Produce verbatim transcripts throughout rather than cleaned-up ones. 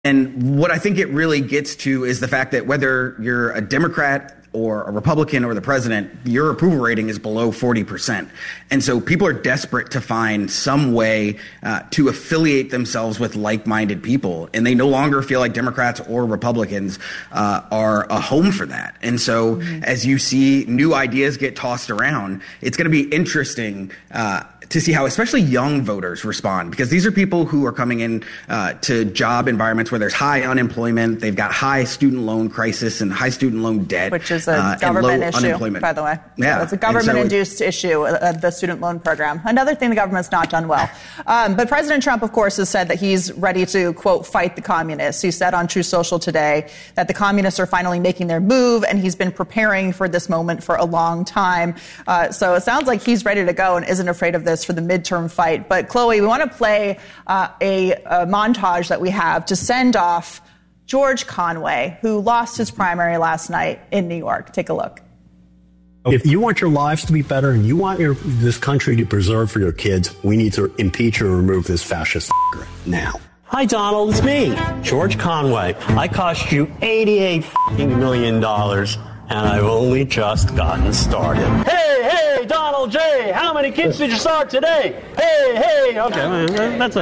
And what I think it really gets to is the fact that whether you're a Democrat or a Republican or the president, your approval rating is below forty percent. And so people are desperate to find some way uh, to affiliate themselves with like-minded people. And they no longer feel like Democrats or Republicans uh, are a home for that. And so mm-hmm. as you see new ideas get tossed around, it's going to be interesting uh, to see how especially young voters respond, because these are people who are coming in uh, to job environments where there's high unemployment. They've got high student loan crisis and high student loan debt. Which is a uh, government issue, by the way. Yeah. So it's a government-induced so it, issue, uh, the student loan program. Another thing the government's not done well. Um, but President Trump, of course, has said that he's ready to, quote, fight the communists. He said on Truth Social today that the communists are finally making their move, and he's been preparing for this moment for a long time. Uh, so it sounds like he's ready to go and isn't afraid of this for the midterm fight. But Chloe, we want to play uh, a, a montage that we have to send off George Conway, who lost his primary last night in New York. Take a look. If you want your lives to be better and you want your, this country to preserve for your kids, we need to impeach or remove this fascist f***er now. Hi, Donald. It's me, George Conway. I cost you eighty-eight million dollars, and I've only just gotten started. Hey, hey, Donald J., how many kids did you start today? Hey, hey, okay, that's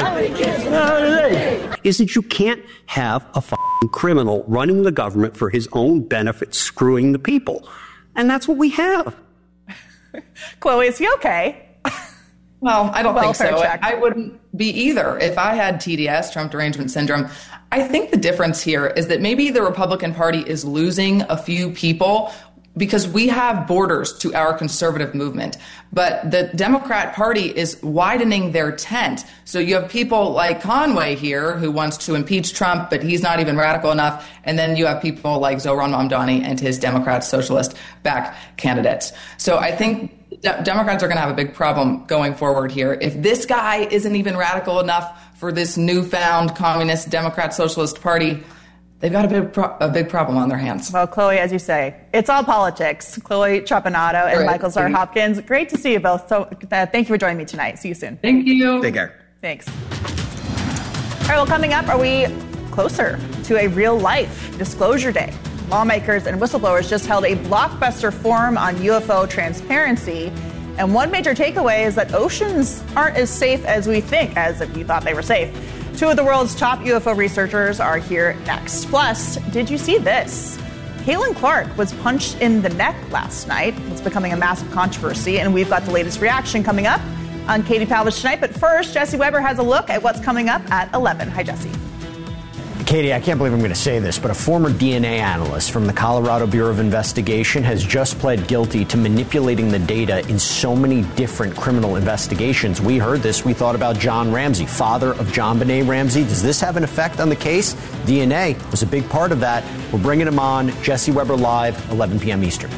like, is that you can't have a f***ing criminal running the government for his own benefit, screwing the people. And that's what we have. Chloe, is he okay? Well, I don't well, think so. Check. I wouldn't be either. If I had T D S, Trump Derangement Syndrome, I think the difference here is that maybe the Republican Party is losing a few people because we have borders to our conservative movement. But the Democrat Party is widening their tent. So you have people like Conway here who wants to impeach Trump, but he's not even radical enough. And then you have people like Zohran Mamdani and his Democrat socialist back candidates. So I think de- Democrats are going to have a big problem going forward here. If this guy isn't even radical enough for this newfound communist Democrat Socialist Party, they've got a big, pro- a big problem on their hands. Well, Chloe, as you say, it's all politics. Chloe Trapanado and Great. Michael Czar Hopkins, great to see you both. So uh, thank you for joining me tonight. See you soon. Thank you. Take care. Thanks. All right, well, coming up, are we closer to a real-life Disclosure Day? Lawmakers and whistleblowers just held a blockbuster forum on U F O transparency. And one major takeaway is that oceans aren't as safe as we think, as if you thought they were safe. Two of the world's top U F O researchers are here next. Plus, did you see this? Caitlin Clark was punched in the neck last night. It's becoming a massive controversy, and we've got the latest reaction coming up on Katie Pavlich tonight. But first, Jesse Weber has a look at what's coming up at eleven. Hi, Jesse. Katie, I can't believe I'm going to say this, but a former D N A analyst from the Colorado Bureau of Investigation has just pled guilty to manipulating the data in so many different criminal investigations. We heard this. We thought about John Ramsey, father of JonBenet Ramsey. Does this have an effect on the case? D N A was a big part of that. We're bringing him on. Jesse Weber live, eleven p.m. Eastern.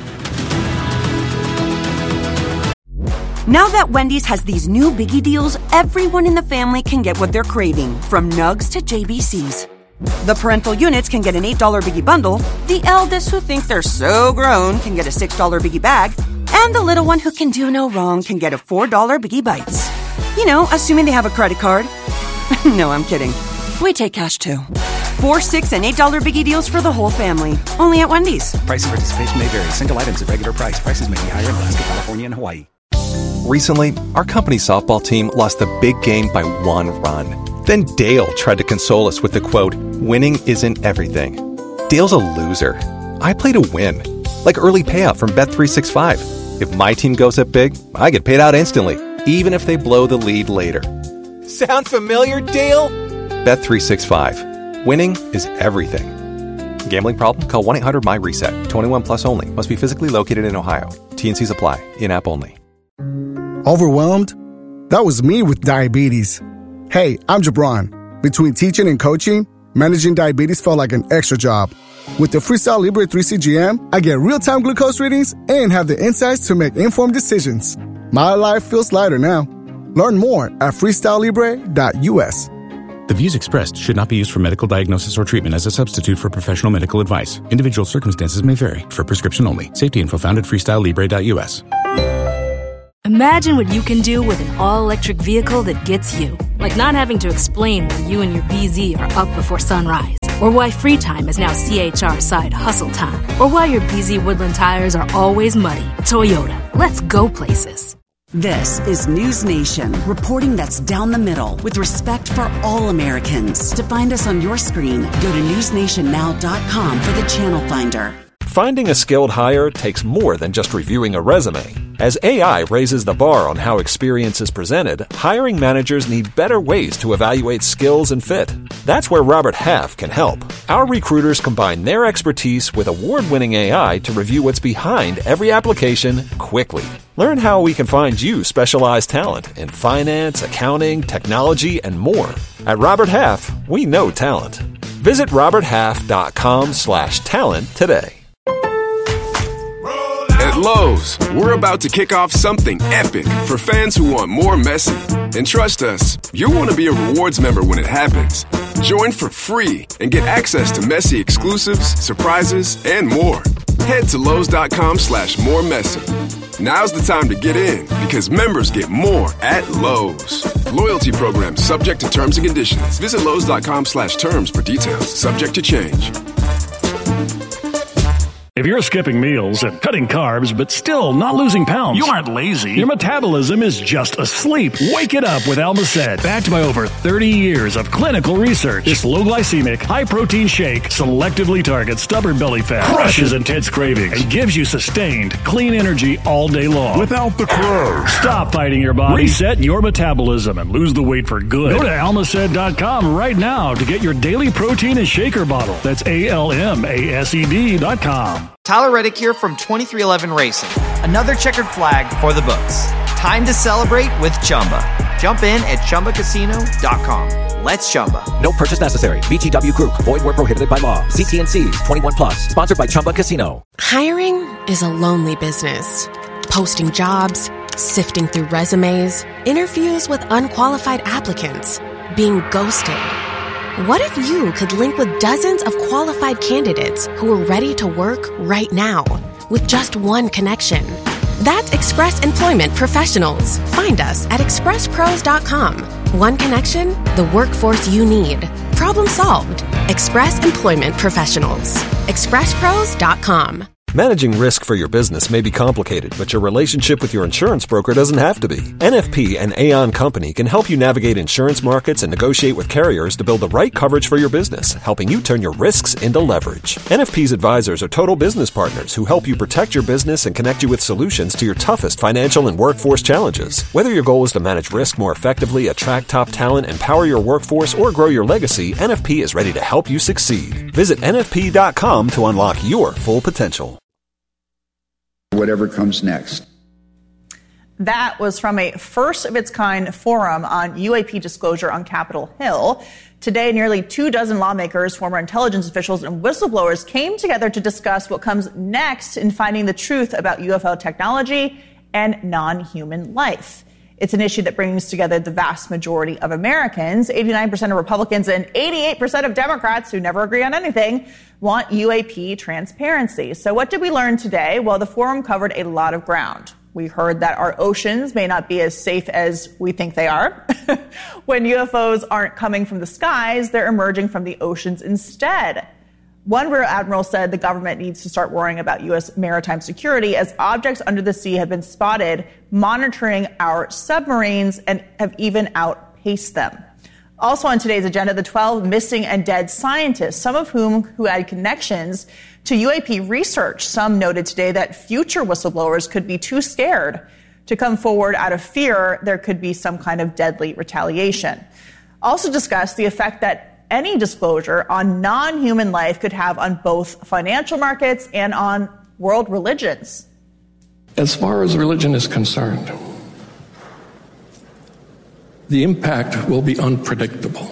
Now that Wendy's has these new biggie deals, everyone in the family can get what they're craving, from nugs to J B Cs. The parental units can get an eight dollar Biggie Bundle, the eldest who think they're so grown can get a six dollar Biggie Bag, and the little one who can do no wrong can get a four dollar Biggie Bites. You know, assuming they have a credit card. No, I'm kidding. We take cash too. Four, six, and eight dollar Biggie deals for the whole family. Only at Wendy's. Price and participation may vary. Single items at regular price. Prices may be higher in Alaska, California, and Hawaii. Recently, our company's softball team lost the big game by one run. Then Dale tried to console us with the quote, "Winning isn't everything." Dale's a loser. I play to win. Like early payout from Bet three sixty-five. If my team goes up big, I get paid out instantly, even if they blow the lead later. Sound familiar, Dale? Bet three sixty-five. Winning is everything. Gambling problem? Call one eight hundred M Y reset. twenty-one plus only. Must be physically located in Ohio. T N Cs apply. In-app only. Overwhelmed? That was me with diabetes. Hey, I'm Jabron. Between teaching and coaching, managing diabetes felt like an extra job. With the Freestyle Libre three C G M, I get real-time glucose readings and have the insights to make informed decisions. My life feels lighter now. Learn more at freestyle libre dot u s. The views expressed should not be used for medical diagnosis or treatment as a substitute for professional medical advice. Individual circumstances may vary. For prescription only. Safety info found at freestyle libre dot u s. Imagine what you can do with an all-electric vehicle that gets you. Like not having to explain why you and your B Z are up before sunrise, or why free time is now C H R side hustle time, or why your B Z Woodland tires are always muddy. Toyota, let's go places. This is News Nation, reporting that's down the middle with respect for all Americans. To find us on your screen, go to news nation now dot com for the channel finder. Finding a skilled hire takes more than just reviewing a resume. As A I raises the bar on how experience is presented, hiring managers need better ways to evaluate skills and fit. That's where Robert Half can help. Our recruiters combine their expertise with award-winning A I to review what's behind every application quickly. Learn how we can find you specialized talent in finance, accounting, technology, and more. At Robert Half, we know talent. Visit robert half dot com slash talent today. At Lowe's, we're about to kick off something epic for fans who want more Messi. And trust us, you'll want to be a rewards member when it happens. Join for free and get access to Messi exclusives, surprises, and more. Head to Lowe's dot com slash more Messi. Now's the time to get in because members get more at Lowe's. Loyalty program subject to terms and conditions. Visit Lowe's dot com slash terms for details. Subject to change. If you're skipping meals and cutting carbs but still not losing pounds, you aren't lazy. Your metabolism is just asleep. Wake it up with Almacet. Backed by over thirty years of clinical research, this low-glycemic, high-protein shake selectively targets stubborn belly fat, crushes intense cravings, and gives you sustained, clean energy all day long. Without the crunch. Stop fighting your body, reset your metabolism, and lose the weight for good. Go to almacet dot com right now to get your daily protein and shaker bottle. That's A L M A S E D dot com. Tyler Reddick here from twenty-three eleven Racing. Another checkered flag for the books. Time to celebrate with Chumba. Jump in at chumba casino dot com. Let's Chumba. No purchase necessary. V G W Group. Void where prohibited by law. See T and C's. twenty-one plus. Sponsored by Chumba Casino. Hiring is a lonely business. Posting jobs, sifting through resumes, interviews with unqualified applicants, being ghosted. What if you could link with dozens of qualified candidates who are ready to work right now with just one connection? That's Express Employment Professionals. Find us at express pros dot com. One connection, the workforce you need. Problem solved. Express Employment Professionals. express pros dot com. Managing risk for your business may be complicated, but your relationship with your insurance broker doesn't have to be. N F P and Aon Company can help you navigate insurance markets and negotiate with carriers to build the right coverage for your business, helping you turn your risks into leverage. N F P's advisors are total business partners who help you protect your business and connect you with solutions to your toughest financial and workforce challenges. Whether your goal is to manage risk more effectively, attract top talent, empower your workforce, or grow your legacy, N F P is ready to help you succeed. Visit N F P dot com to unlock your full potential. Whatever comes next. That was from a first-of-its-kind forum on U A P disclosure on Capitol Hill. Today, nearly two dozen lawmakers, former intelligence officials, and whistleblowers came together to discuss what comes next in finding the truth about U F O technology and non-human life. It's an issue that brings together the vast majority of Americans. eighty-nine percent of Republicans and eighty-eight percent of Democrats, who never agree on anything, want U A P transparency. So what did we learn today? Well, the forum covered a lot of ground. We heard that our oceans may not be as safe as we think they are. When U F Os aren't coming from the skies, they're emerging from the oceans instead. One Rear Admiral said the government needs to start worrying about U S maritime security as objects under the sea have been spotted monitoring our submarines and have even outpaced them. Also on today's agenda, the twelve missing and dead scientists, some of whom who had connections to U A P research. Some noted today that future whistleblowers could be too scared to come forward out of fear there could be some kind of deadly retaliation. Also discussed the effect that any disclosure on non-human life could have on both financial markets and on world religions. As far as religion is concerned, the impact will be unpredictable.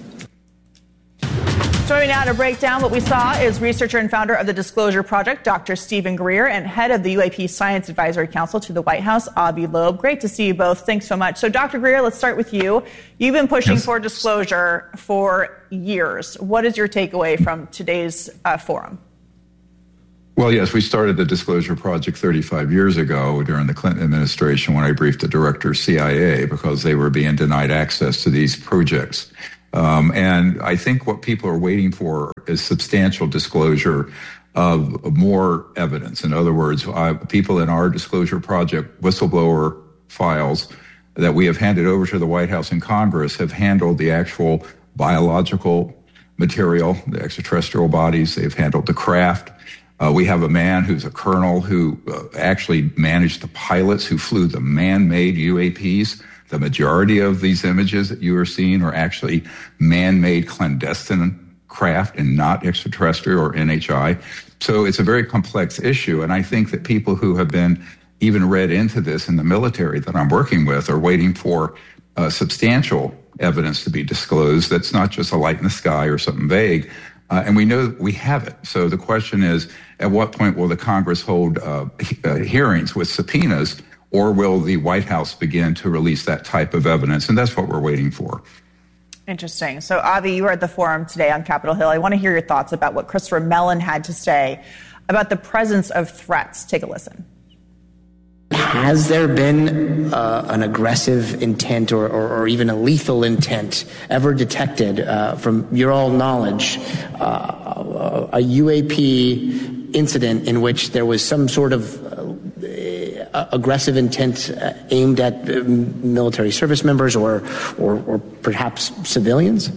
Joining now to break down what we saw is researcher and founder of the Disclosure Project, Doctor Stephen Greer, and head of the U A P Science Advisory Council to the White House, Avi Loeb. Great to see you both. Thanks so much. So, Doctor Greer, let's start with you. You've been pushing yes. for disclosure for years. What is your takeaway from today's uh, forum? Well, yes, we started the Disclosure Project thirty-five years ago during the Clinton administration when I briefed the director of C I A because they were being denied access to these projects. Um, and I think what people are waiting for is substantial disclosure of more evidence. In other words, uh, people in our Disclosure Project whistleblower files that we have handed over to the White House and Congress have handled the actual biological material, the extraterrestrial bodies. They've handled the craft. Uh, we have a man who's a colonel who uh, actually managed the pilots who flew the man-made U A Ps. The majority of these images that you are seeing are actually man-made clandestine craft and not extraterrestrial or N H I. So it's a very complex issue. And I think that people who have been even read into this in the military that I'm working with are waiting for uh, substantial evidence to be disclosed that's not just a light in the sky or something vague. Uh, and we know we have it. So the question is, at what point will the Congress hold uh, he- uh, hearings with subpoenas, or will the White House begin to release that type of evidence? And that's what we're waiting for. Interesting. So, Avi, you were at the forum today on Capitol Hill. I want to hear your thoughts about what Christopher Mellon had to say about the presence of threats. Take a listen. Has there been uh, an aggressive intent or, or, or even a lethal intent ever detected, uh, from your all knowledge, uh, a U A P incident in which there was some sort of uh, aggressive intent uh, aimed at uh, military service members or, or, or perhaps civilians?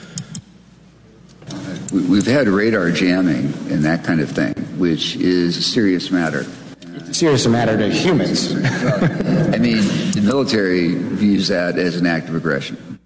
We've had radar jamming and that kind of thing, which is a serious matter. Serious matter to humans. I mean, the military views that as an act of aggression.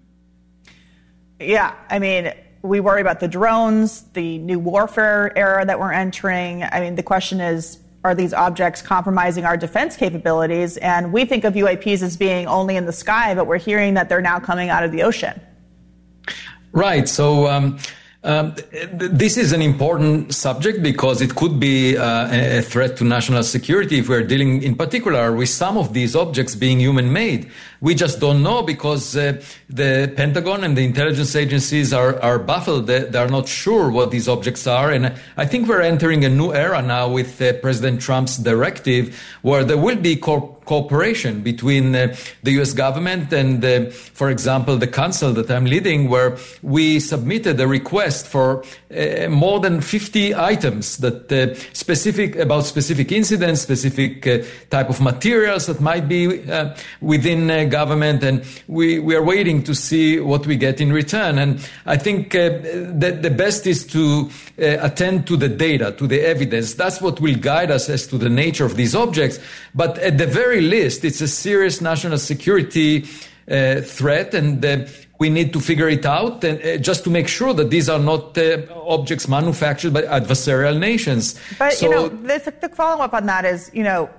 Yeah, I mean, we worry about the drones, the new warfare era that we're entering. I mean, the question is, are these objects compromising our defense capabilities? And we think of U A Ps as being only in the sky, but we're hearing that they're now coming out of the ocean. Right. So, um, Um, th- this is an important subject because it could be uh, a threat to national security if we're dealing in particular with some of these objects being human-made. We just don't know because uh, the Pentagon and the intelligence agencies are, are baffled. They, they are not sure what these objects are. And I think we're entering a new era now with uh, President Trump's directive where there will be co- cooperation between uh, the U S government and, uh, for example, the council that I'm leading, where we submitted a request for uh, more than fifty items that uh, specific about specific incidents, specific uh, type of materials that might be uh, within uh, government, and we, we are waiting to see what we get in return. And I think uh, that the best is to uh, attend to the data, to the evidence. That's what will guide us as to the nature of these objects. But at the very least, it's a serious national security uh, threat, and uh, we need to figure it out, and uh, just to make sure that these are not uh, objects manufactured by adversarial nations. But, so, you know, the, the follow-up on that is, you know,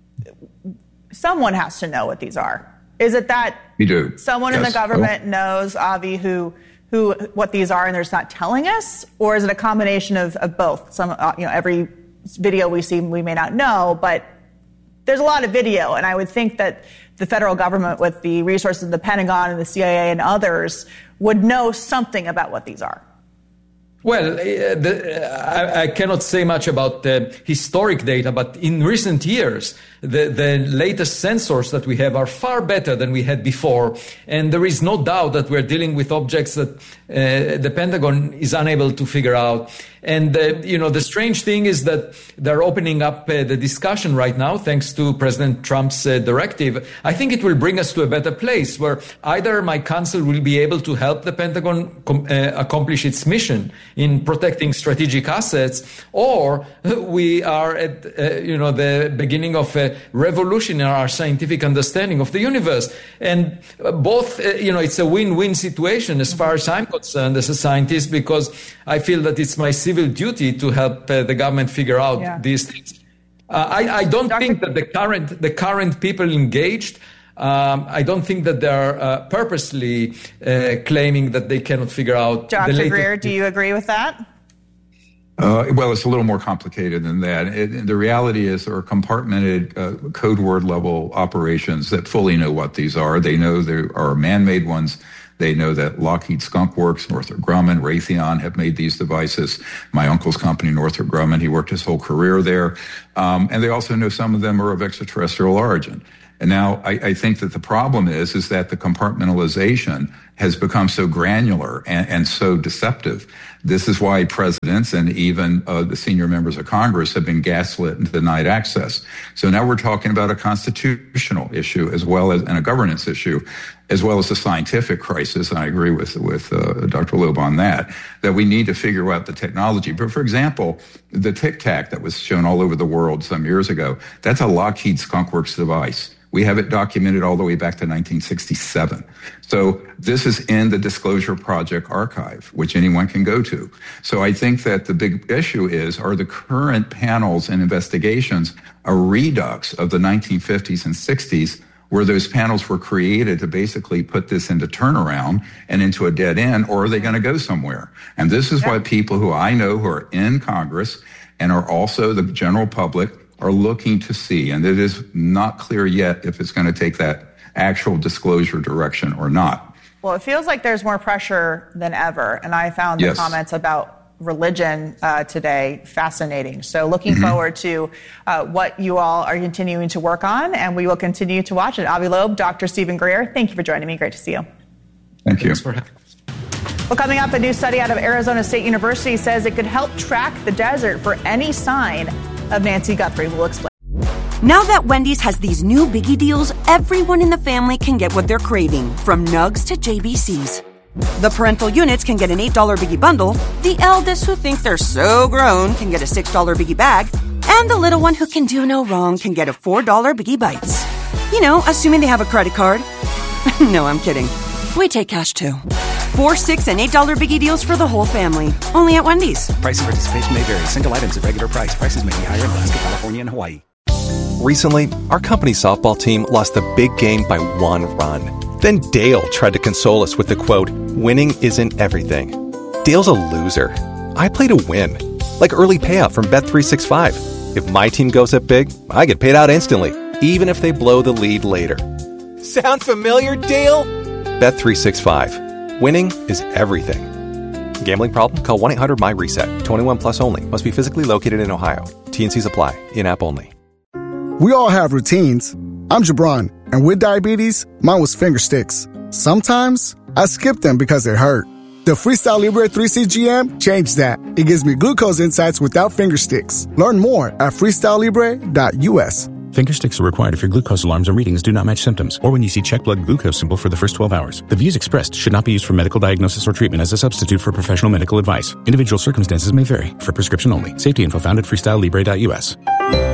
someone has to know what these are. Is it that we do. someone yes. in the government oh. knows, Avi, who who what these are and they're just not telling us? Or is it a combination of, of both? Some, uh, you know, every video we see we may not know, but there's a lot of video, and I would think that the federal government, with the resources of the Pentagon and the C I A and others, would know something about what these are. Well, uh, the, uh, I, I cannot say much about the historic data, but in recent years, the, the latest sensors that we have are far better than we had before. And there is no doubt that we're dealing with objects that uh, the Pentagon is unable to figure out. And, uh, you know, the strange thing is that they're opening up uh, the discussion right now, thanks to President Trump's uh, directive. I think it will bring us to a better place where either my council will be able to help the Pentagon com- uh, accomplish its mission in protecting strategic assets, or we are at, uh, you know, the beginning of a revolution in our scientific understanding of the universe. And both, uh, you know, it's a win-win situation as far as I'm concerned as a scientist, because I feel that it's my civil duty to help uh, the government figure out yeah. these things. Uh, I, I don't Doctor think that the current the current people engaged, um, I don't think that they're uh, purposely uh, claiming that they cannot figure out. Doctor the latest. Greer, do you agree with that? Uh, well, it's a little more complicated than that. It, the reality is there are compartmented uh, code word level operations that fully know what these are. They know there are man-made ones. They know that Lockheed Skunk Works, Northrop Grumman, Raytheon have made these devices. My uncle's company, Northrop Grumman, he worked his whole career there. Um, and they also know some of them are of extraterrestrial origin. And now I, I think that the problem is, is that the compartmentalization has become so granular and, and so deceptive. This is why presidents and even uh, the senior members of Congress have been gaslit and denied access. So now we're talking about a constitutional issue as well as and a governance issue, as well as a scientific crisis. And I agree with with uh, Doctor Loeb on that, that we need to figure out the technology. But for example, the Tic Tac that was shown all over the world some years ago, that's a Lockheed Skunk Works device. We have it documented all the way back to nineteen sixty-seven. So this is in the Disclosure Project archive, which anyone can go to. So I think that the big issue is, are the current panels and investigations a redux of the nineteen fifties and sixties, where those panels were created to basically put this into turnaround and into a dead end, or are they going to go somewhere? And this is why people who I know who are in Congress and are also the general public are looking to see, and it is not clear yet if it's going to take that actual disclosure direction or not. Well, it feels like there's more pressure than ever, and I found the yes. comments about religion uh, today fascinating. So looking mm-hmm. forward to uh, what you all are continuing to work on, and we will continue to watch it. Avi Loeb, Doctor Stephen Greer, thank you for joining me. Great to see you. Thank you. Thanks for having us. Well, coming up, a new study out of Arizona State University says it could help track the desert for any sign of Nancy Guthrie. Will explain. Now that Wendy's has these new biggie deals, everyone in the family can get what they're craving, from Nugs to J B Cs. The parental units can get an eight dollar biggie bundle, the eldest who think they're so grown can get a six dollar biggie bag, and the little one who can do no wrong can get a four dollar biggie bites. You know, assuming they have a credit card. No, I'm kidding. We take cash too. Four, six, and eight dollar biggie deals for the whole family. Only at Wendy's. Price and participation may vary. Single items at regular price. Prices may be higher in Alaska, California, and Hawaii. Recently, our company softball team lost a big game by one run. Then Dale tried to console us with the quote, "Winning isn't everything." Dale's a loser. I play to win. Like early payout from Bet three sixty-five. If my team goes up big, I get paid out instantly, even if they blow the lead later. Sound familiar, Dale? Bet three sixty-five. Winning is everything. Gambling problem? Call one eight hundred M Y reset. twenty-one plus only. Must be physically located in Ohio. T and C's apply. In-app only. We all have routines. I'm Jabron, and with diabetes, mine was finger sticks. Sometimes I skip them because they hurt. The Freestyle Libre three C G M changed that. It gives me glucose insights without finger sticks. Learn more at freestyle libre dot U S. Finger sticks are required if your glucose alarms or readings do not match symptoms, or when you see check blood glucose symbol for the first twelve hours. The views expressed should not be used for medical diagnosis or treatment as a substitute for professional medical advice. Individual circumstances may vary. For prescription only. Safety info found at freestyle libre dot U S.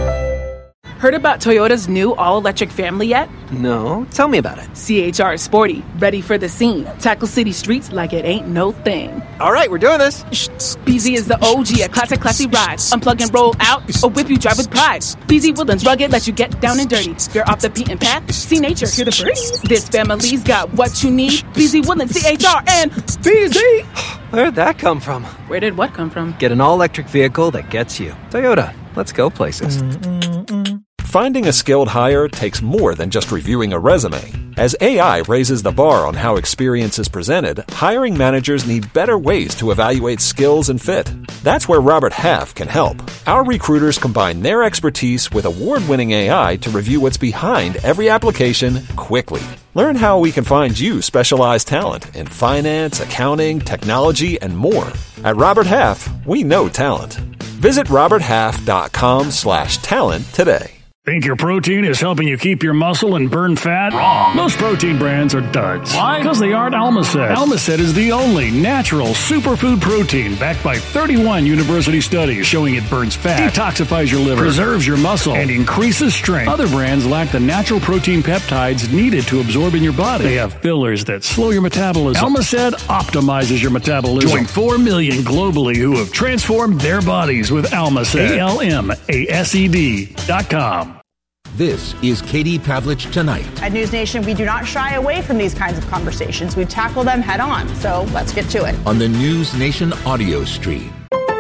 Heard about Toyota's new all-electric family yet? No, tell me about it. C H R is sporty, ready for the scene. Tackle city streets like it ain't no thing. All right, we're doing this. B Z is the O G at classic classy rides. Unplug and roll out, or whip you drive with pride. B Z Woodlands rugged, let you get down and dirty. You're off the beaten path, see nature, hear the birds. This family's got what you need. B Z Woodlands, C H R, and B Z. Where'd that come from? Where did what come from? Get an all-electric vehicle that gets you. Toyota, let's go places. Mm-mm-mm. Finding a skilled hire takes more than just reviewing a resume. As A I raises the bar on how experience is presented, hiring managers need better ways to evaluate skills and fit. That's where Robert Half can help. Our recruiters combine their expertise with award-winning A I to review what's behind every application quickly. Learn how we can find you specialized talent in finance, accounting, technology, and more. At Robert Half, we know talent. Visit robert half dot com slash talent today. Think your protein is helping you keep your muscle and burn fat? Wrong. Most protein brands are duds. Why? Because they aren't Almacet. Almacet is the only natural superfood protein backed by thirty-one university studies showing it burns fat, detoxifies your liver, preserves your muscle, and increases strength. Other brands lack the natural protein peptides needed to absorb in your body. They have fillers that slow your metabolism. Almacet optimizes your metabolism. Join four million globally who have transformed their bodies with Almacet. A L M A S E D dot com. This is Katie Pavlich Tonight. At News Nation, we do not shy away from these kinds of conversations. We tackle them head on. So let's get to it. On the News Nation audio stream.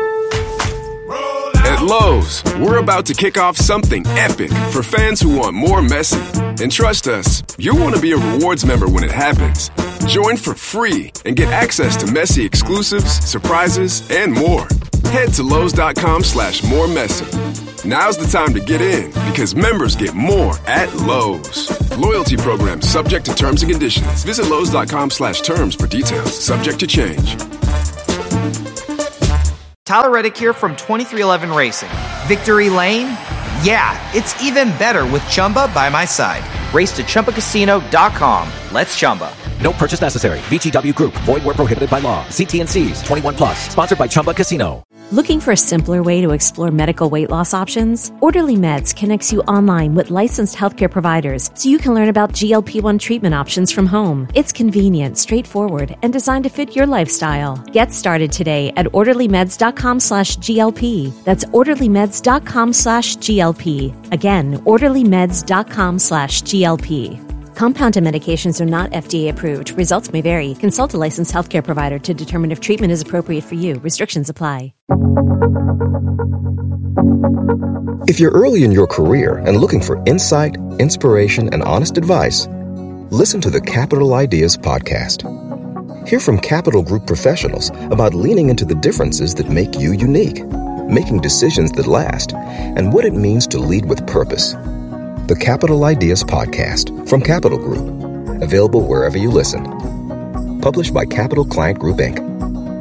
At Lowe's, we're about to kick off something epic for fans who want more messy. And trust us, you'll want to be a rewards member when it happens. Join for free and get access to messy exclusives, surprises, and more. Head to Lowe's.com slash more messy. Now's the time to get in because members get more at Lowe's. Loyalty program subject to terms and conditions. Visit Lowe's.com slash terms for details. Subject to change. Tyler Reddick here from twenty-three eleven Racing. Victory Lane? Yeah, it's even better with Chumba by my side. Race to Chumba Casino dot com. Let's Chumba. No purchase necessary. V G W Group. Void where prohibited by law. See T and C's. twenty-one plus. Sponsored by Chumba Casino. Looking for a simpler way to explore medical weight loss options? Orderly Meds connects you online with licensed healthcare providers so you can learn about G L P one treatment options from home. It's convenient, straightforward, and designed to fit your lifestyle. Get started today at orderlymeds.com slash GLP. That's orderlymeds.com slash GLP. Again, orderlymeds.com slash GLP. Compounded medications are not F D A approved. Results may vary. Consult a licensed healthcare provider to determine if treatment is appropriate for you. Restrictions apply. If you're early in your career and looking for insight, inspiration, and honest advice, listen to the Capital Ideas podcast. Hear from Capital Group professionals about leaning into the differences that make you unique, making decisions that last, and what it means to lead with purpose. The Capital Ideas Podcast from Capital Group. Available wherever you listen. Published by Capital Client Group, Incorporated.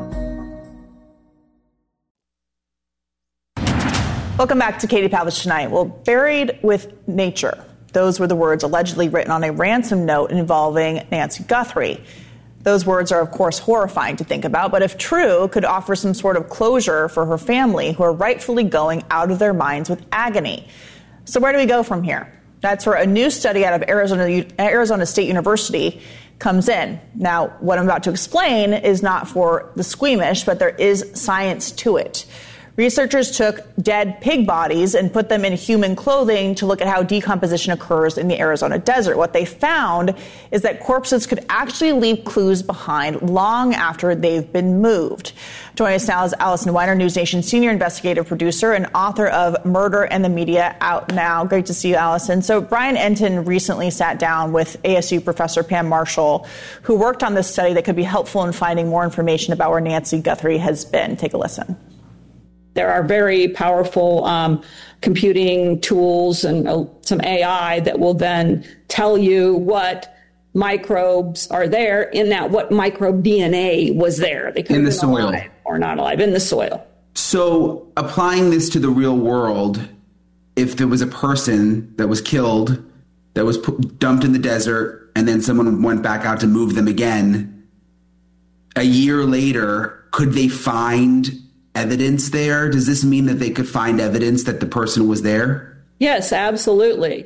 Welcome back to Katie Pavlich Tonight. Well, buried with nature. Those were the words allegedly written on a ransom note involving Nancy Guthrie. Those words are, of course, horrifying to think about, but if true, could offer some sort of closure for her family, who are rightfully going out of their minds with agony. So where do we go from here? That's where a new study out of Arizona, Arizona State University comes in. Now, what I'm about to explain is not for the squeamish, but there is science to it. Researchers took dead pig bodies and put them in human clothing to look at how decomposition occurs in the Arizona desert. What they found is that corpses could actually leave clues behind long after they've been moved. Joining us now is Allison Weiner, News Nation senior investigative producer and author of Murder and the Media, out now. Great to see you, Allison. So Brian Entin recently sat down with A S U professor Pam Marshall, who worked on this study that could be helpful in finding more information about where Nancy Guthrie has been. Take a listen. There are very powerful um, computing tools and uh, some A I that will then tell you what microbes are there, in that what microbe D N A was there. They could in the have been soil alive or not alive in the soil. So applying this to the real world, if there was a person that was killed, that was put, dumped in the desert, and then someone went back out to move them again, a year later, could they find evidence there? Does this mean that they could find evidence that the person was there? Yes, absolutely.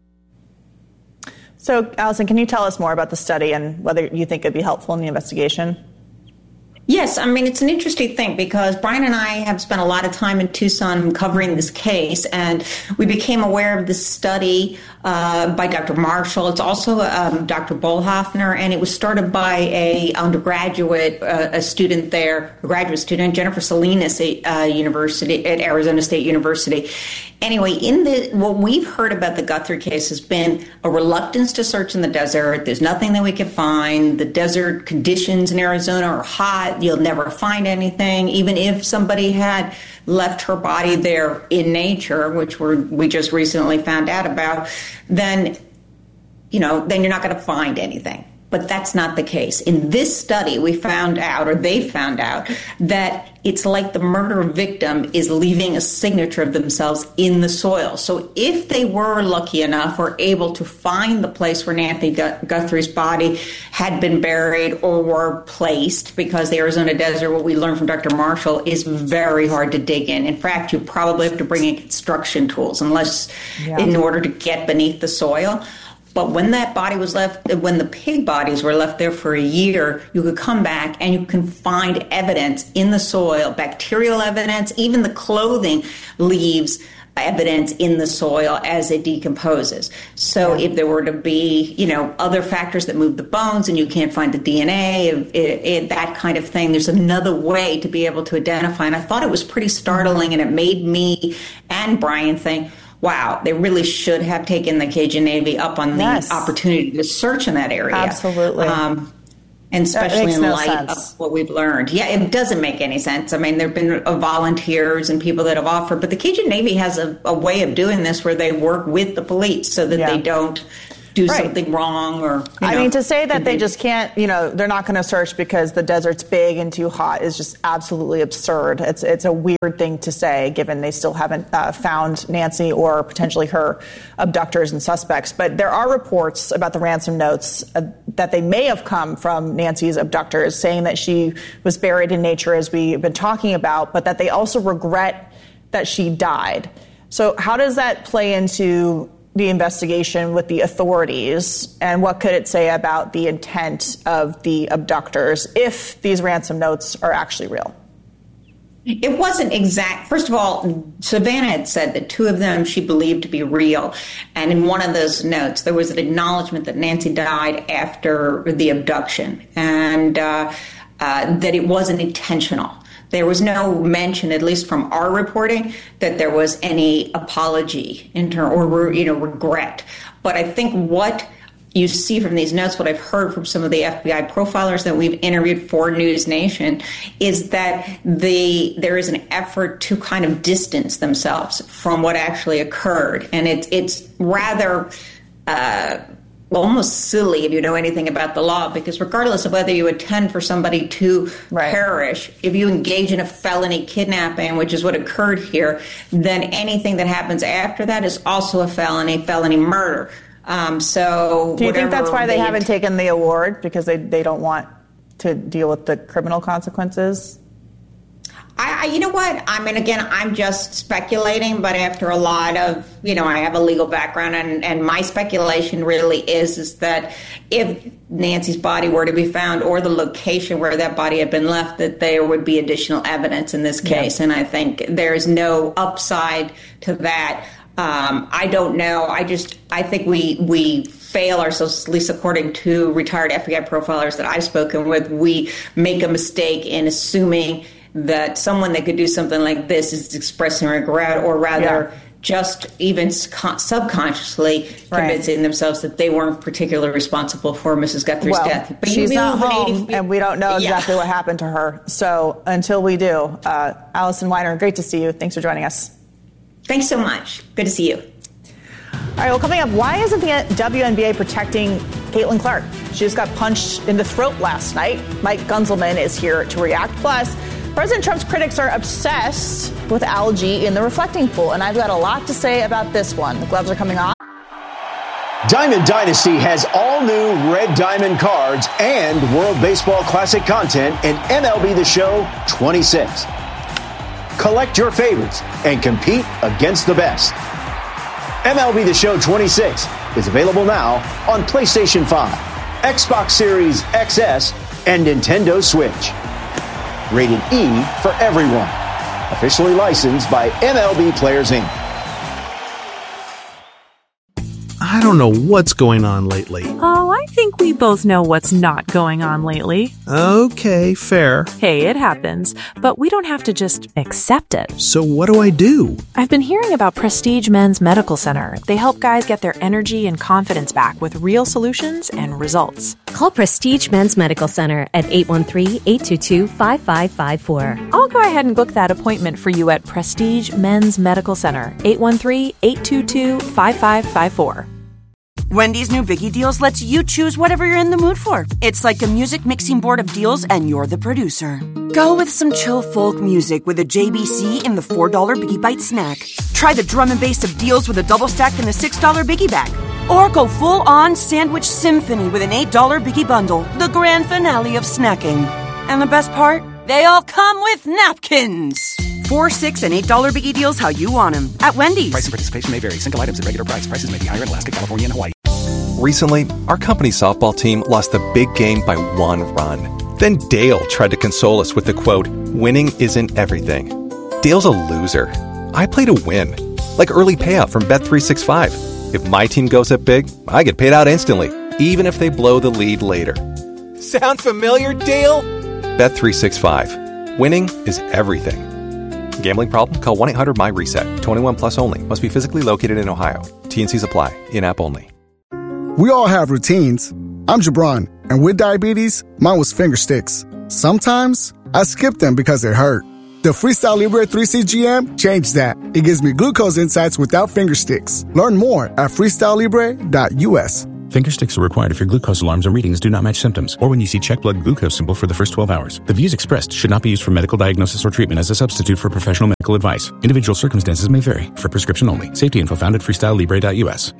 So, Allison, can you tell us more about the study and whether you think it'd be helpful in the investigation? Yes, I mean, it's an interesting thing because Brian and I have spent a lot of time in Tucson covering this case, and we became aware of this study uh, by Doctor Marshall. It's also um, Doctor Bollhoffner, and it was started by a undergraduate, uh, a student there, a graduate student, Jennifer Salinas at uh, University at Arizona State University. Anyway, in the what we've heard about the Guthrie case has been a reluctance to search in the desert. There's nothing that we can find. The desert conditions in Arizona are hot. You'll never find anything. Even if somebody had left her body there in nature, which we're, we just recently found out about, then, you know, then you're not going to find anything. But that's not the case. In this study, we found out, or they found out, that it's like the murder victim is leaving a signature of themselves in the soil. So if they were lucky enough or able to find the place where Nancy Guthrie's body had been buried or were placed, because the Arizona desert, what we learned from Doctor Marshall, is very hard to dig in. In fact, you probably have to bring in construction tools unless yeah. in order to get beneath the soil. But when that body was left, when the pig bodies were left there for a year, you could come back and you can find evidence in the soil, bacterial evidence, even the clothing leaves evidence in the soil as it decomposes. So yeah. if there were to be, you know, other factors that move the bones and you can't find the D N A, it, it, that kind of thing, there's another way to be able to identify. And I thought it was pretty startling, and it made me and Brian think, wow, they really should have taken the Cajun Navy up on the yes. opportunity to search in that area. Absolutely. Um, And especially in no light sense. of what we've learned. Yeah, it doesn't make any sense. I mean, there have been uh, volunteers and people that have offered, but the Cajun Navy has a, a way of doing this where they work with the police so that Yeah. they don't do Right. something wrong or, you I know, mean, to say that they just can't, you know, they're not going to search because the desert's big and too hot is just absolutely absurd. It's it's a weird thing to say, given they still haven't uh, found Nancy or potentially her abductors and suspects. But there are reports about the ransom notes uh, that they may have come from Nancy's abductors, saying that she was buried in nature, as we've been talking about, but that they also regret that she died. So how does that play into the investigation with the authorities, and what could it say about the intent of the abductors if these ransom notes are actually real? It wasn't exact. First of all, Savannah had said that two of them she believed to be real. And in one of those notes, there was an acknowledgement that Nancy died after the abduction and uh, uh, that it wasn't intentional. There was no mention, at least from our reporting, that there was any apology in ter- or you know regret. But I think what you see from these notes, what I've heard from some of the F B I profilers that we've interviewed for News Nation, is that the there is an effort to kind of distance themselves from what actually occurred, and it's it's rather. Uh, almost silly if you know anything about the law, because regardless of whether you intend for somebody to right. perish, if you engage in a felony kidnapping, which is what occurred here, then anything that happens after that is also a felony, felony murder. Um, so do you think that's why they, they haven't taken the award, because they, they don't want to deal with the criminal consequences? I, I, you know what? I mean, again, I'm just speculating, but after a lot of, you know, I have a legal background, and, and my speculation really is, is that if Nancy's body were to be found, or the location where that body had been left, that there would be additional evidence in this case. Yeah. And I think there's no upside to that. Um, I don't know. I just, I think we, we fail ourselves, at least according to retired F B I profilers that I've spoken with. We make a mistake in assuming that someone that could do something like this is expressing regret, or rather yeah. just even subconsciously right. convincing themselves that they weren't particularly responsible for Missus Guthrie's well, death. But she's not home, and we don't know exactly yeah. what happened to her. So until we do, uh, Allison Weiner, great to see you. Thanks for joining us. Thanks so much. Good to see you. All right, well, coming up, why isn't the W N B A protecting Caitlin Clark? She just got punched in the throat last night. Mike Gunzelman is here to react. Plus, President Trump's critics are obsessed with algae in the reflecting pool, and I've got a lot to say about this one. The gloves are coming off. Diamond Dynasty has all new Red Diamond cards and World Baseball Classic content in M L B The Show twenty-six. Collect your favorites and compete against the best. M L B The Show twenty-six is available now on PlayStation five, Xbox Series X S, and Nintendo Switch. Rated E for everyone. Officially licensed by M L B Players, Incorporated. I don't know what's going on lately. Oh, I think we both know what's not going on lately. Okay, fair. Hey, it happens, but we don't have to just accept it. So what do I do? I've been hearing about Prestige Men's Medical Center. They help guys get their energy and confidence back with real solutions and results. Call Prestige Men's Medical Center at eight one three, eight two two, five five five four. I'll go ahead and book that appointment for you at Prestige Men's Medical Center, eight one three, eight two two, five five five four. Wendy's new Biggie Deals lets you choose whatever you're in the mood for. It's like a music mixing board of deals, and you're the producer. Go with some chill folk music with a J B C in the four dollar Biggie Bite snack. Try the drum and bass of deals with a double stack in the six dollar Biggie Bag. Or go full-on sandwich symphony with an eight dollar Biggie Bundle, the grand finale of snacking. And the best part? They all come with napkins. Four, six, and eight dollar Biggie Deals how you want them at Wendy's. Price and participation may vary. Single items at regular price. Prices may be higher in Alaska, California, and Hawaii. Recently, our company softball team lost the big game by one run. Then Dale tried to console us with the quote, "Winning isn't everything." Dale's a loser. I play to win. Like early payout from Bet three sixty-five. If my team goes up big, I get paid out instantly, even if they blow the lead later. Sound familiar, Dale? Bet three sixty-five. Winning is everything. Gambling problem? Call one eight hundred M Y reset. twenty-one plus only. Must be physically located in Ohio. T and C's apply. In-app only. We all have routines. I'm Jabron, and with diabetes, mine was finger sticks. Sometimes I skip them because they hurt. The Freestyle Libre three C G M changed that. It gives me glucose insights without finger sticks. Learn more at freestyle libre dot u s. Finger sticks are required if your glucose alarms or readings do not match symptoms, or when you see check blood glucose symbol for the first twelve hours. The views expressed should not be used for medical diagnosis or treatment as a substitute for professional medical advice. Individual circumstances may vary. For prescription only. Safety info found at freestyle libre dot u s.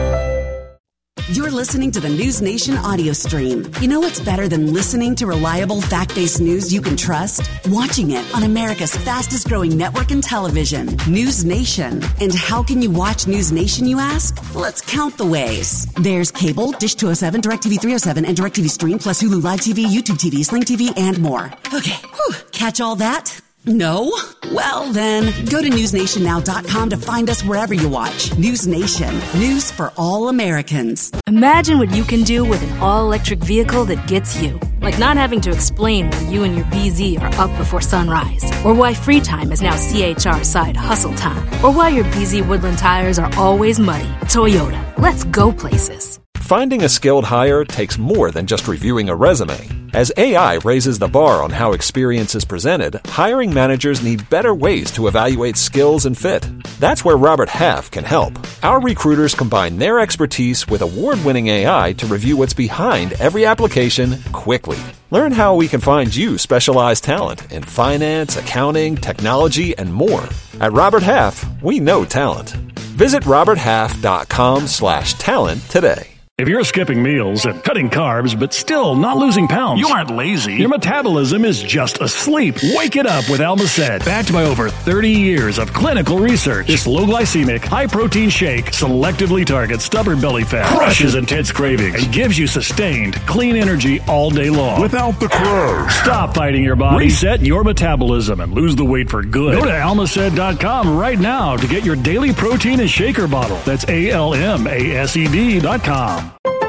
You're listening to the News Nation audio stream. You know what's better than listening to reliable, fact-based news you can trust? Watching it on America's fastest-growing network in television, News Nation. And how can you watch News Nation, you ask? Let's count the ways. There's cable, Dish two oh seven, DirecTV three oh seven, and DirecTV Stream, plus Hulu Live T V, YouTube T V, Sling T V, and more. Okay, whew. Catch all that? No? Well, then, go to news nation now dot com to find us wherever you watch. News Nation. News for all Americans. Imagine what you can do with an all-electric vehicle that gets you. Like not having to explain why you and your B Z are up before sunrise. Or why free time is now C H R side hustle time. Or why your B Z Woodland tires are always muddy. Toyota. Let's go places. Finding a skilled hire takes more than just reviewing a resume. As A I raises the bar on how experience is presented, hiring managers need better ways to evaluate skills and fit. That's where Robert Half can help. Our recruiters combine their expertise with award-winning A I to review what's behind every application quickly. Learn how we can find you specialized talent in finance, accounting, technology, and more. At Robert Half, we know talent. Visit robert half dot com slash talent today. If you're skipping meals and cutting carbs but still not losing pounds, you aren't lazy. Your metabolism is just asleep. Wake it up with Almacet. Backed by over thirty years of clinical research, this low-glycemic, high-protein shake selectively targets stubborn belly fat, crushes intense cravings, and gives you sustained, clean energy all day long. Without the crows. Stop fighting your body. Reset your metabolism and lose the weight for good. Go to almacet dot com right now to get your daily protein and shaker bottle. That's A L M A S E D dot com.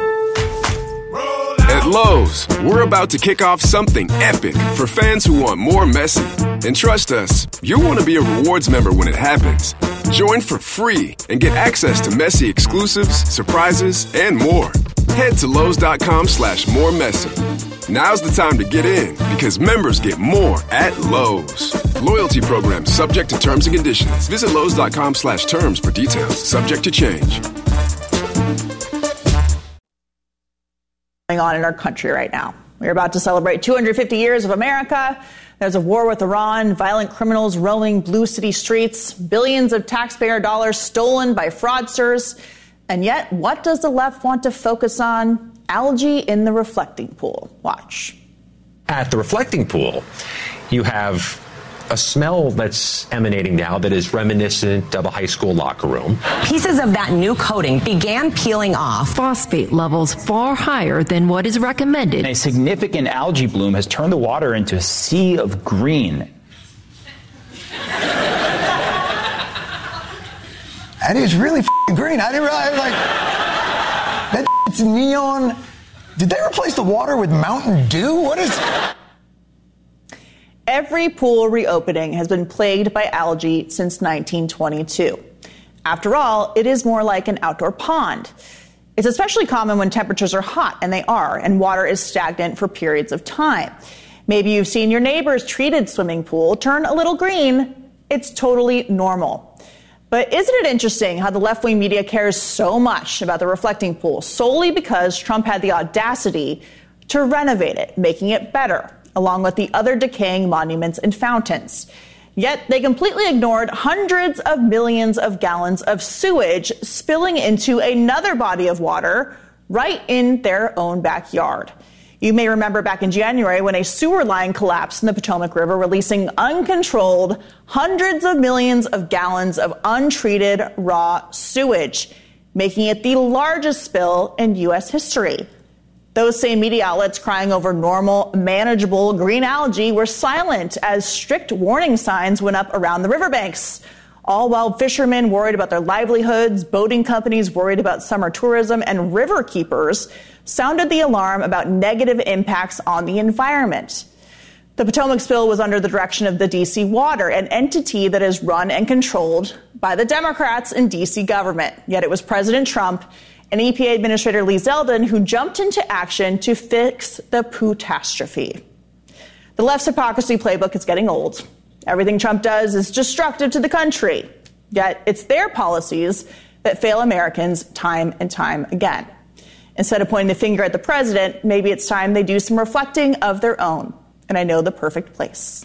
At Lowe's, we're about to kick off something epic for fans who want more messy. And trust us, you'll want to be a rewards member when it happens. Join for free and get access to messy exclusives, surprises, and more. Head to Lowe's dot com slash more messy. Now's the time to get in because members get more at Lowe's. Loyalty program subject to terms and conditions. Visit Lowe's dot com slash terms for details. Subject to change. Going on in our country right now. We're about to celebrate two hundred fifty years of America. There's a war with Iran, violent criminals roaming blue city streets, billions of taxpayer dollars stolen by fraudsters. And yet, what does the left want to focus on? Algae in the reflecting pool. Watch. At the reflecting pool, you have a smell that's emanating now that is reminiscent of a high school locker room. Pieces of that new coating began peeling off. Phosphate levels far higher than what is recommended. A significant algae bloom has turned the water into a sea of green. And it's really f***ing green. I didn't realize, like, that it's neon. Did they replace the water with Mountain Dew? What is... Every pool reopening has been plagued by algae since nineteen twenty-two. After all, it is more like an outdoor pond. It's especially common when temperatures are hot, and they are, and water is stagnant for periods of time. Maybe you've seen your neighbor's treated swimming pool turn a little green. It's totally normal. But isn't it interesting how the left-wing media cares so much about the reflecting pool solely because Trump had the audacity to renovate it, making it better, along with the other decaying monuments and fountains. Yet they completely ignored hundreds of millions of gallons of sewage spilling into another body of water right in their own backyard. You may remember back in January when a sewer line collapsed in the Potomac River, releasing uncontrolled hundreds of millions of gallons of untreated raw sewage, making it the largest spill in U S history. Those same media outlets crying over normal, manageable green algae were silent as strict warning signs went up around the riverbanks. All while fishermen worried about their livelihoods, boating companies worried about summer tourism, and river keepers sounded the alarm about negative impacts on the environment. The Potomac spill was under the direction of the D C Water, an entity that is run and controlled by the Democrats in D C government. Yet it was President Trump and E P A Administrator Lee Zeldin, who jumped into action to fix the poo-tastrophe. The left's hypocrisy playbook is getting old. Everything Trump does is destructive to the country. Yet it's their policies that fail Americans time and time again. Instead of pointing the finger at the president, maybe it's time they do some reflecting of their own. And I know the perfect place.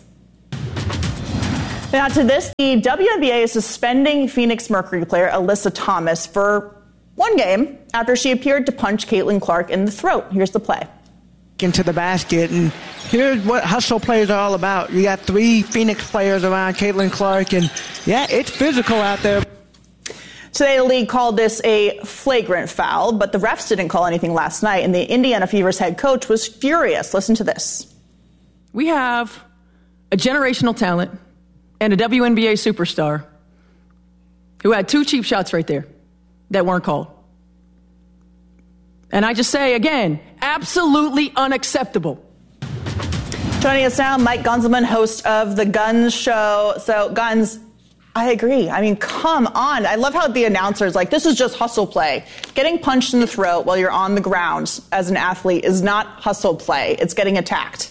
Now to this, the W N B A is suspending Phoenix Mercury player Alyssa Thomas for one game after she appeared to punch Caitlin Clark in the throat. Here's the play. Into the basket, and here's what hustle plays are all about. You got three Phoenix players around Caitlin Clark, and yeah, it's physical out there. Today, the league called this a flagrant foul, but the refs didn't call anything last night, and the Indiana Fever's head coach was furious. Listen to this. We have a generational talent and a W N B A superstar who had two cheap shots right there that weren't called. And I just say again, absolutely unacceptable. Joining us now, Mike Gunzelman, host of The Guns Show. So, Guns, I agree. I mean, come on. I love how the announcer's like, this is just hustle play. Getting punched in the throat while you're on the ground as an athlete is not hustle play. It's getting attacked.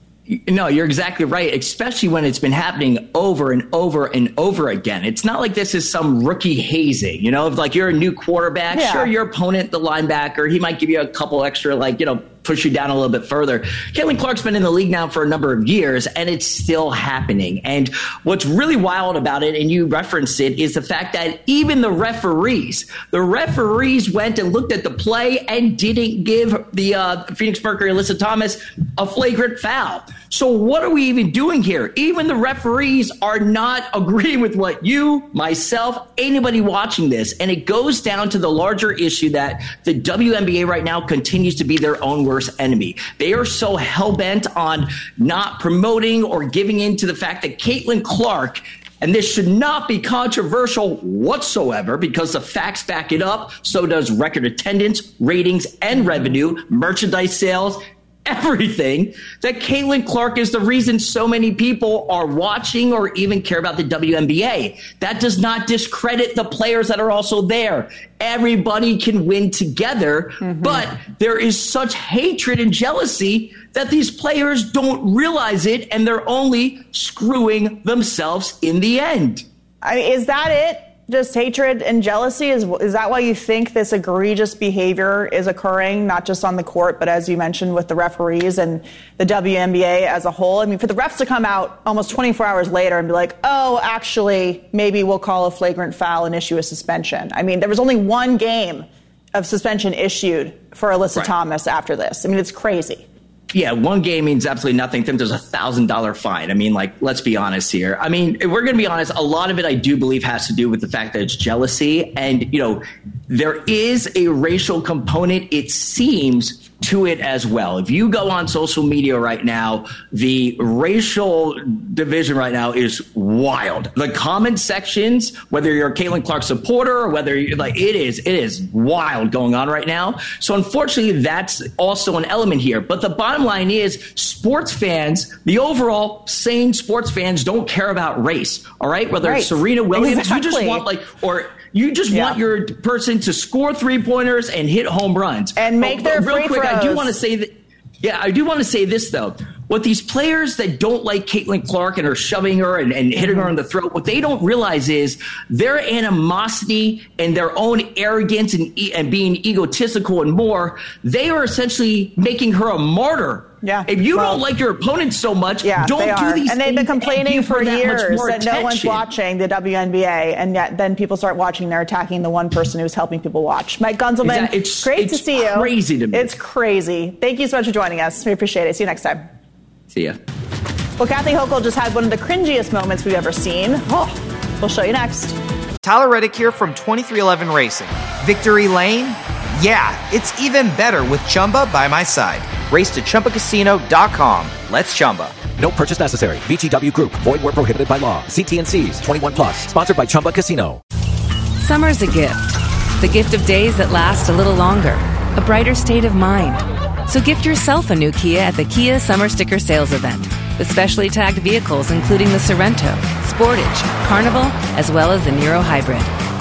No, you're exactly right, especially when it's been happening over and over and over again. It's not like this is some rookie hazing, you know, if like you're a new quarterback, yeah. Sure, your opponent, the linebacker, he might give you a couple extra, like, you know, push you down a little bit further. Caitlin Clark's been in the league now for a number of years, and it's still happening. And what's really wild about it, and you referenced it, is the fact that even the referees, the referees went and looked at the play and didn't give the uh, Phoenix Mercury, Alyssa Thomas, a flagrant foul. So what are we even doing here? Even the referees are not agreeing with what you, myself, anybody watching this. And it goes down to the larger issue that the W N B A right now continues to be their own worst enemy. They are so hell-bent on not promoting or giving in to the fact that Caitlin Clark, and this should not be controversial whatsoever because the facts back it up, so does record attendance, ratings, and revenue, merchandise sales, everything, that Caitlin Clark is the reason so many people are watching or even care about the W N B A. That does not discredit the players that are also there. Everybody can win together, mm-hmm. but there is such hatred and jealousy that these players don't realize it, and they're only screwing themselves in the end. I mean, is that it? Just hatred and jealousy? Is is that why you think this egregious behavior is occurring, not just on the court, but as you mentioned with the referees and the W N B A as a whole? I mean, for the refs to come out almost twenty-four hours later and be like, oh, actually, maybe we'll call a flagrant foul and issue a suspension. I mean, there was only one game of suspension issued for Alyssa right. Thomas after this. I mean, it's crazy. Yeah, one game means absolutely nothing. Then there's a thousand dollar fine. I mean, like, let's be honest here. I mean, if we're going to be honest, a lot of it I do believe has to do with the fact that it's jealousy. And, you know, there is a racial component, it seems, to it as well. If you go on social media right now, the racial division right now is wild. The comment sections, whether you're a Caitlin Clark supporter or whether you're like, it is, it is wild going on right now. So unfortunately, that's also an element here. But the bottom line is sports fans, the overall sane sports fans don't care about race. All right. Whether right. it's Serena Williams, exactly. you just want like, or You just yeah. want your person to score three-pointers and hit home runs. And make oh, their real free quick, throws. I do want to say that. Yeah, I do want to say this, though. What these players that don't like Caitlin Clark and are shoving her and, and hitting mm-hmm. her in the throat, what they don't realize is their animosity and their own arrogance and, and being egotistical and more, they are essentially making her a martyr. Yeah. If you well, don't like your opponent so much, yeah, don't they do are. these and they've things been complaining for that years that attention. no one's watching the W N B A, and yet then people start watching, they're attacking the one person who's helping people watch. Mike Gunzelman, exactly. it's, great it's to see you. Crazy to me. It's crazy. Thank you so much for joining us. We appreciate it. See you next time. See ya. Well, Kathy Hochul just had one of the cringiest moments we've ever seen. Oh, we'll show you next. Tyler Reddick here from twenty-three eleven Racing. Victory Lane? Yeah, it's even better with Chumba by my side. Race to Chumba Casino dot com. Let's Chumba. No purchase necessary. V G W Group. Void where prohibited by law. See T and C's. twenty-one plus. Sponsored by Chumba Casino. Summer's a gift. The gift of days that last a little longer. A brighter state of mind. So gift yourself a new Kia at the Kia Summer Sticker Sales Event. With specially tagged vehicles including the Sorrento, Sportage, Carnival, as well as the Niro Hybrid.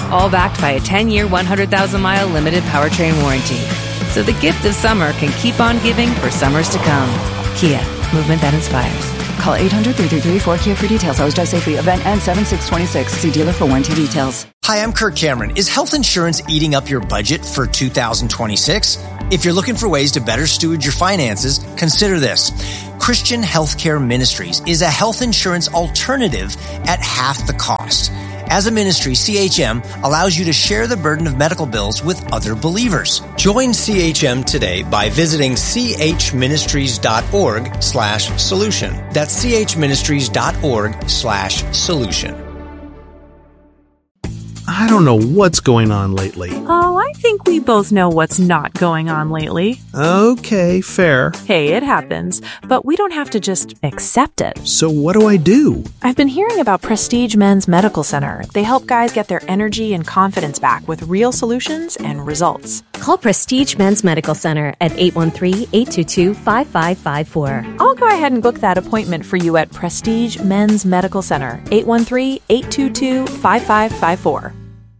All backed by a ten-year, one hundred thousand mile limited powertrain warranty. So the gift of summer can keep on giving for summers to come. Kia, movement that inspires. Call eight hundred, three three three, four K I A for details. Always drive safely. Event ends seven six twenty-six. See dealer for warranty details. Hi, I'm Kirk Cameron. Is health insurance eating up your budget for two thousand twenty-six? If you're looking for ways to better steward your finances, consider this. Christian Healthcare Ministries is a health insurance alternative at half the cost. As a ministry, C H M allows you to share the burden of medical bills with other believers. Join C H M today by visiting chministries.org slash solution. That's chministries.org slash solution. I don't know what's going on lately. Oh, I think we both know what's not going on lately. Okay, fair. Hey, it happens, but we don't have to just accept it. So what do I do? I've been hearing about Prestige Men's Medical Center. They help guys get their energy and confidence back with real solutions and results. Call Prestige Men's Medical Center at eight one three, eight two two, five five five four. I'll go ahead and book that appointment for you at Prestige Men's Medical Center, eight one three, eight two two, five five five four.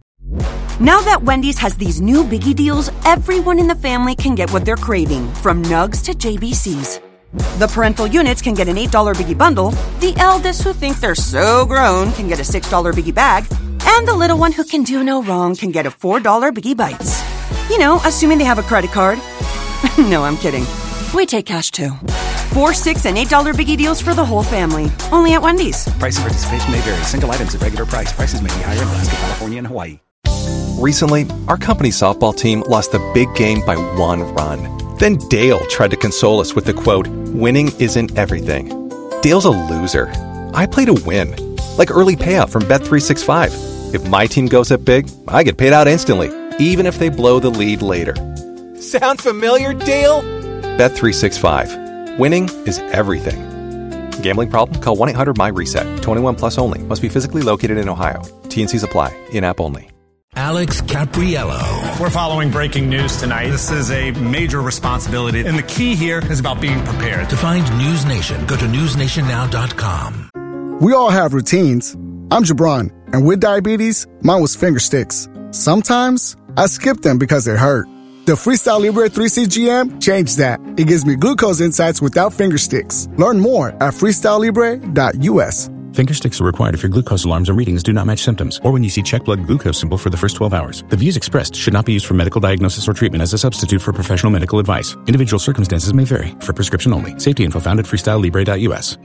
Now that Wendy's has these new biggie deals, everyone in the family can get what they're craving, from nugs to J B Cs. The parental units can get an eight dollar biggie bundle, the eldest who think they're so grown can get a six dollar biggie bag, and the little one who can do no wrong can get a four dollar biggie bites. You know, assuming they have a credit card. No, I'm kidding. We take cash too. Four, six, and eight dollar biggie deals for the whole family. Only at Wendy's. Price and participation may vary. Single items at regular price. Prices may be higher in Alaska, California, and Hawaii. Recently, our company softball team lost the big game by one run. Then Dale tried to console us with the quote, "Winning isn't everything." Dale's a loser. I play to win. Like early payout from Bet three sixty-five. If my team goes up big, I get paid out instantly, even if they blow the lead later. Sound familiar, Dale? Bet three sixty-five. Winning is everything. Gambling problem? Call one eight hundred M Y reset. twenty-one plus only. Must be physically located in Ohio. T N Cs apply. In-app only. Alex Capriello. We're following breaking news tonight. This is a major responsibility, and the key here is about being prepared. To find News Nation, go to news nation now dot com. We all have routines. I'm Jabron, and with diabetes, mine was finger sticks. Sometimes I skip them because they hurt. The Freestyle Libre three C G M changed that. It gives me glucose insights without finger sticks. Learn more at freestyle libre dot U S. Finger sticks are required if your glucose alarms or readings do not match symptoms, or when you see check blood glucose symbol for the first twelve hours. The views expressed should not be used for medical diagnosis or treatment as a substitute for professional medical advice. Individual circumstances may vary. For prescription only. Safety info found at freestyle libre dot U S.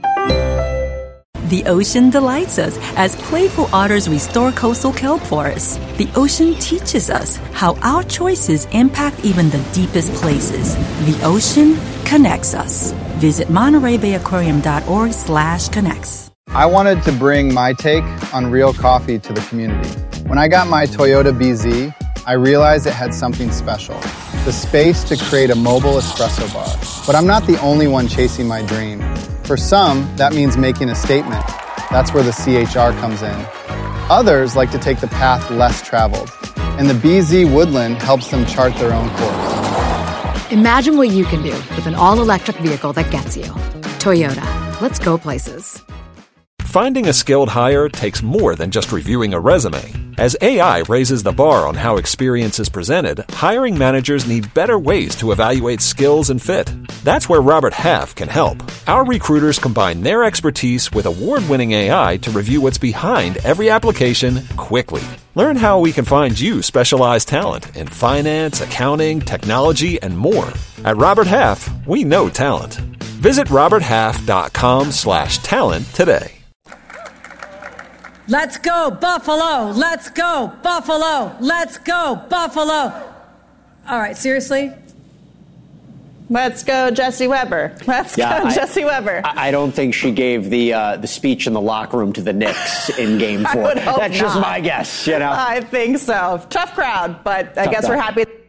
The ocean delights us as playful otters restore coastal kelp forests. The ocean teaches us how our choices impact even the deepest places. The ocean connects us. Visit Monterey Bay Aquarium dot org slash connects. I wanted to bring my take on real coffee to the community. When I got my Toyota B Z, I realized it had something special. The space to create a mobile espresso bar. But I'm not the only one chasing my dream. For some, that means making a statement. That's where the C H R comes in. Others like to take the path less traveled. And the B Z Woodland helps them chart their own course. Imagine what you can do with an all-electric vehicle that gets you. Toyota. Let's go places. Finding a skilled hire takes more than just reviewing a resume. As A I raises the bar on how experience is presented, hiring managers need better ways to evaluate skills and fit. That's where Robert Half can help. Our recruiters combine their expertise with award-winning A I to review what's behind every application quickly. Learn how we can find you specialized talent in finance, accounting, technology, and more. At Robert Half, we know talent. Visit robert half dot com slash talent today. Let's go, Buffalo! Let's go, Buffalo! Let's go, Buffalo! All right, seriously? Let's go, Jesse Weber. Let's yeah, go, I, Jesse Weber. I don't think she gave the uh, the speech in the locker room to the Knicks in Game Four. I would hope That's not. just my guess, you know. I think so. Tough crowd, but I Tough guess crowd. we're happy.